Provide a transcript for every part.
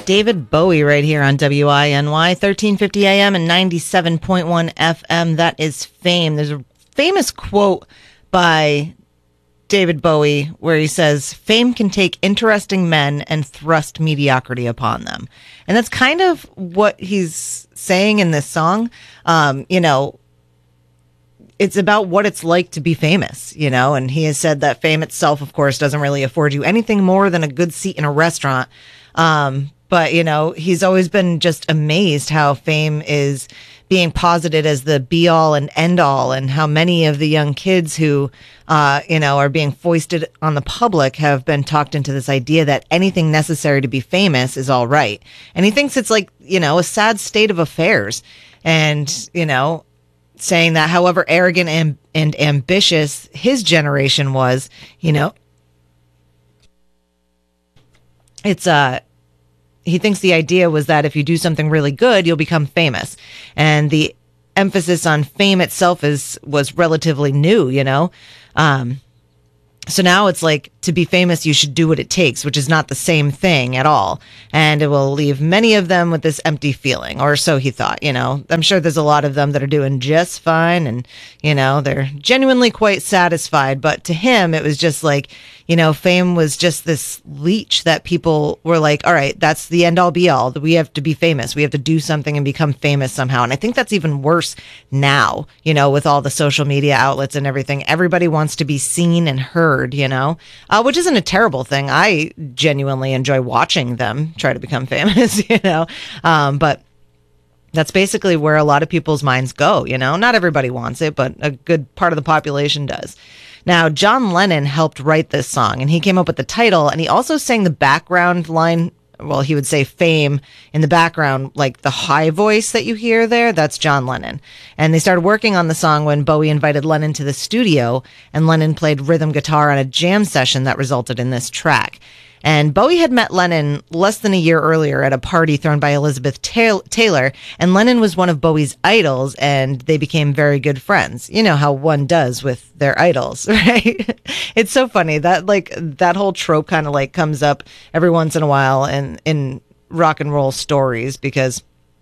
David Bowie right here on WINY, 1350 AM and 97.1 FM. That is Fame. There's a famous quote by David Bowie where he says, "Fame can take interesting men and thrust mediocrity upon them." And that's kind of what he's saying in this song. It's about what it's like to be famous, and he has said that fame itself, of course, doesn't really afford you anything more than a good seat in a restaurant. But, he's always been just amazed how fame is being posited as the be all and end all, and how many of the young kids who, are being foisted on the public have been talked into this idea that anything necessary to be famous is all right. And he thinks it's like, a sad state of affairs. And, saying that however arrogant and ambitious his generation was, he thinks the idea was that if you do something really good, you'll become famous. And the emphasis on fame itself was relatively new, So now it's like, to be famous, you should do what it takes, which is not the same thing at all. And it will leave many of them with this empty feeling, or so he thought, I'm sure there's a lot of them that are doing just fine and, they're genuinely quite satisfied. But to him, it was just like, fame was just this leech that people were like, all right, that's the end all be all. We have to be famous. We have to do something and become famous somehow. And I think that's even worse now, with all the social media outlets and everything. Everybody wants to be seen and heard, which isn't a terrible thing. I genuinely enjoy watching them try to become famous, but that's basically where a lot of people's minds go, Not everybody wants it, but a good part of the population does. Now, John Lennon helped write this song, and he came up with the title, and he also sang the background line. Well, he would say fame in the background, like the high voice that you hear there, that's John Lennon. And they started working on the song when Bowie invited Lennon to the studio, and Lennon played rhythm guitar on a jam session that resulted in this track. And Bowie had met Lennon less than a year earlier at a party thrown by Elizabeth Taylor, and Lennon was one of Bowie's idols, and they became very good friends. You know how one does with their idols, right? It's so funny that that whole trope kind of comes up every once in a while in rock and roll stories, because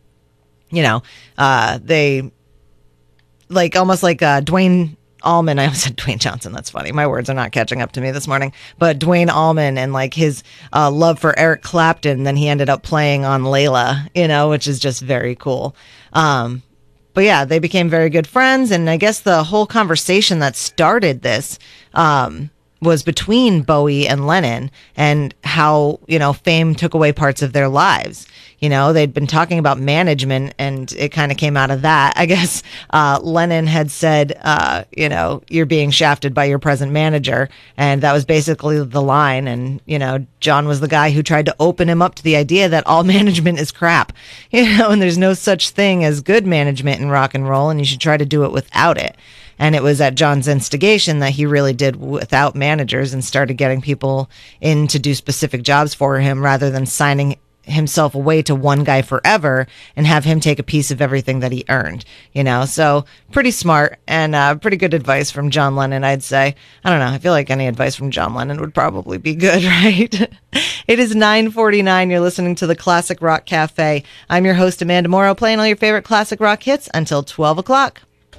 they almost like Dwayne Allman. I almost said Dwayne Johnson. That's funny. My words are not catching up to me this morning. But Dwayne Allman and his love for Eric Clapton, then he ended up playing on Layla, which is just very cool. But yeah, they became very good friends. And I guess the whole conversation that started this was between Bowie and Lennon, and how, fame took away parts of their lives. They'd been talking about management, and it kind of came out of that. I guess Lennon had said, you're being shafted by your present manager. And that was basically the line. And, John was the guy who tried to open him up to the idea that all management is crap, and there's no such thing as good management in rock and roll, and you should try to do it without it. And it was at John's instigation that he really did without managers and started getting people in to do specific jobs for him, rather than signing himself away to one guy forever and have him take a piece of everything that he earned, So pretty smart and pretty good advice from John Lennon, I'd say. I don't know. I feel like any advice from John Lennon would probably be good, right? It is 9:49. You're listening to the Classic Rock Cafe. I'm your host, Amanda Morrow, playing all your favorite classic rock hits until 12 o'clock.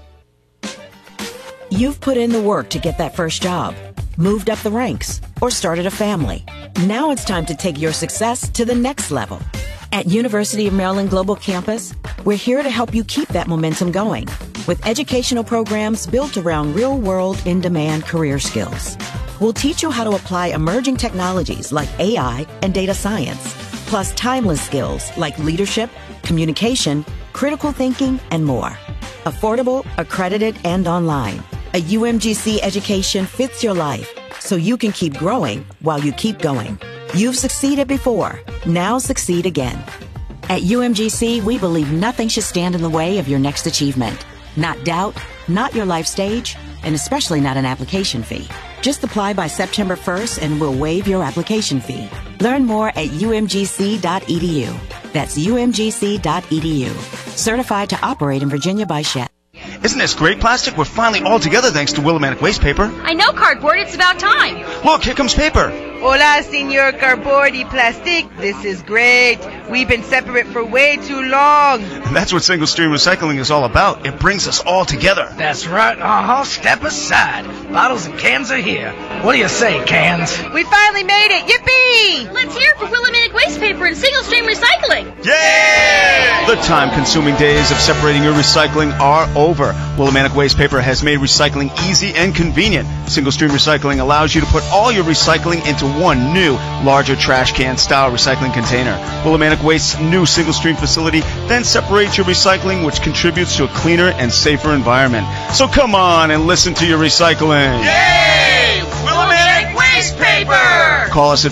You've put in the work to get that first job, moved up the ranks, or started a family. Now it's time to take your success to the next level. At University of Maryland Global Campus, we're here to help you keep that momentum going with educational programs built around real-world, in-demand career skills. We'll teach you how to apply emerging technologies like AI and data science, plus timeless skills like leadership, communication, critical thinking, and more. Affordable, accredited, and online. A UMGC education fits your life, so you can keep growing while you keep going. You've succeeded before. Now succeed again. At UMGC, we believe nothing should stand in the way of your next achievement. Not doubt, not your life stage, and especially not an application fee. Just apply by September 1st and we'll waive your application fee. Learn more at umgc.edu. That's umgc.edu. Certified to operate in Virginia by Shell. Isn't this great, Plastic? We're finally all together thanks to Willimantic Waste Paper. I know, Cardboard. It's about time. Look, here comes paper. Hola, Senor Cardboard y Plastic. This is great. We've been separate for way too long. That's what single stream recycling is all about. It brings us all together. That's right. Step aside. Bottles and cans are here. What do you say, cans? We finally made it. Yippee! Let's hear it for Willimantic Waste Paper and single stream recycling. Yay! The time-consuming days of separating your recycling are over. Willimantic Waste Paper has made recycling easy and convenient. Single stream recycling allows you to put all your recycling into one new, larger trash can style recycling container. Willimantic Waste's new single stream facility then separates your recycling, which contributes to a cleaner and safer environment. So come on and listen to your recycling. Yay! Willimantic Waste Paper! Call us at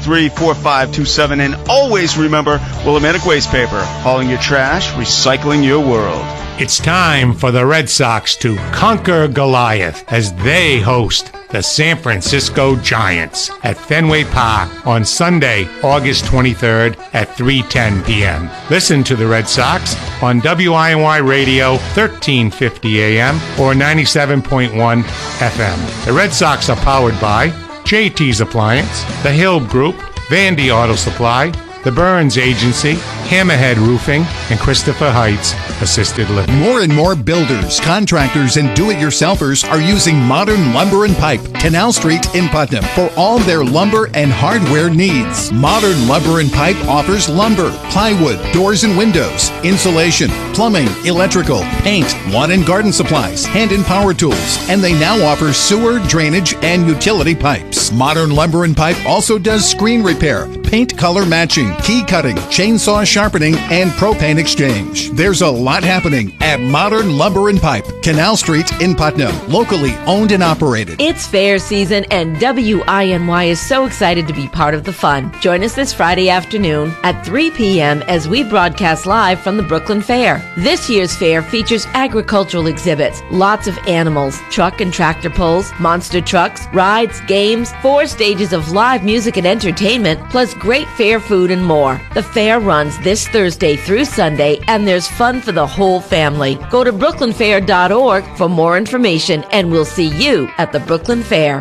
423-4527 and always remember Willimantic Waste Paper, hauling your trash, recycling your world. It's time for the Red Sox to conquer Goliath as they host the San Francisco Giants at Fenway Park on Sunday, August 23rd at 3:10 p.m. Listen to the Red Sox on WINY Radio 1350 AM or 97.1 FM. The Red Sox are powered by JT's Appliance, The Hill Group, Vandy Auto Supply, The Burns Agency, Hammerhead Roofing, and Christopher Heights Assisted Living. More and more builders, contractors, and do-it-yourselfers are using Modern Lumber and Pipe, Canal Street in Putnam, for all their lumber and hardware needs. Modern Lumber and Pipe offers lumber, plywood, doors and windows, insulation, plumbing, electrical, paint, lawn and garden supplies, hand and power tools, and they now offer sewer, drainage, and utility pipes. Modern Lumber and Pipe also does screen repair, paint color matching, key cutting, chainsaw sharpening, and propane exchange. There's a lot happening at Modern Lumber and Pipe, Canal Street in Putnam, locally owned and operated. It's fair season, and WINY is so excited to be part of the fun. Join us this Friday afternoon at 3 p.m. as we broadcast live from the Brooklyn Fair. This year's fair features agricultural exhibits, lots of animals, truck and tractor pulls, monster trucks, rides, games, 4 stages of live music and entertainment, plus great fair food and more. The fair runs this Thursday through Sunday, and there's fun for the whole family. Go to brooklynfair.org for more information, and we'll see you at the Brooklyn Fair.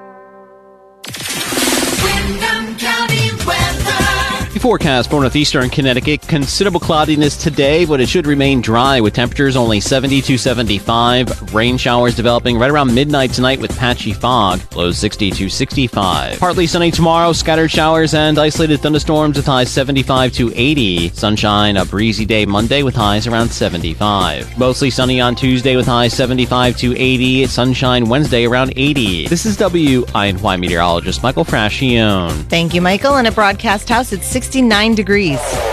Forecast for northeastern Connecticut. Considerable cloudiness today, but it should remain dry with temperatures only 70 to 75. Rain showers developing right around midnight tonight with patchy fog. Lows 60 to 65. Partly sunny tomorrow. Scattered showers and isolated thunderstorms with highs 75 to 80. Sunshine, a breezy day Monday with highs around 75. Mostly sunny on Tuesday with highs 75 to 80. Sunshine Wednesday around 80. This is WINY meteorologist Michael Frascione. Thank you, Michael. And at Broadcast House, it's 69 degrees.